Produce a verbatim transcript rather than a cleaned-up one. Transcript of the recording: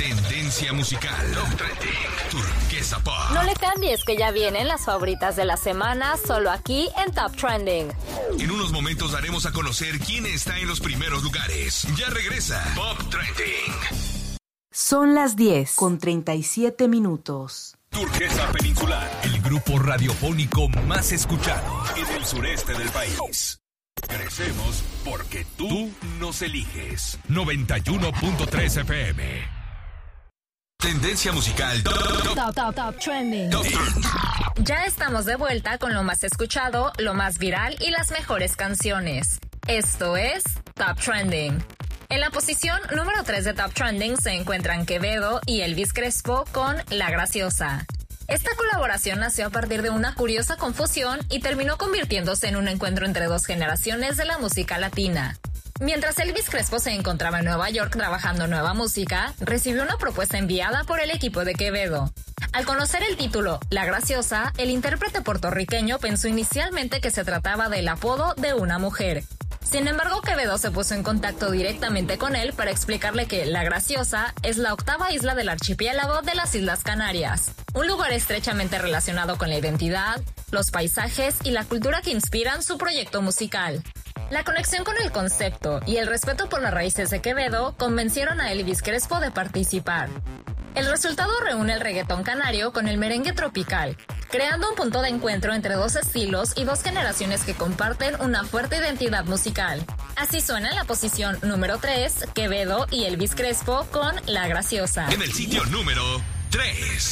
Tendencia musical. Top Trending. Turquesa Pop. No le cambies, que ya vienen las favoritas de la semana, solo aquí en Top Trending. En unos momentos daremos a conocer quién está en los primeros lugares. Ya regresa Pop Trending. Son las diez con treinta y siete minutos. Turquesa Peninsular, el grupo radiofónico más escuchado en el sureste del país. Crecemos porque tú nos eliges. noventa y uno punto tres F M. Tendencia musical. Top, Top, top, top trending. top trending. Ya estamos de vuelta con lo más escuchado, lo más viral y las mejores canciones. Esto es Top Trending. En la posición número tres de Top Trending se encuentran Quevedo y Elvis Crespo con La Graciosa. Esta colaboración nació a partir de una curiosa confusión y terminó convirtiéndose en un encuentro entre dos generaciones de la música latina. Mientras Elvis Crespo se encontraba en Nueva York trabajando nueva música, recibió una propuesta enviada por el equipo de Quevedo. Al conocer el título La Graciosa, el intérprete puertorriqueño pensó inicialmente que se trataba del apodo de una mujer. Sin embargo, Quevedo se puso en contacto directamente con él para explicarle que La Graciosa es la octava isla del archipiélago de las Islas Canarias, un lugar estrechamente relacionado con la identidad, los paisajes y la cultura que inspiran su proyecto musical. La conexión con el concepto y el respeto por las raíces de Quevedo convencieron a Elvis Crespo de participar. El resultado reúne el reggaetón canario con el merengue tropical, creando un punto de encuentro entre dos estilos y dos generaciones que comparten una fuerte identidad musical. Así suena en la posición número tres, Quevedo y Elvis Crespo con La Graciosa. En el sitio número tres.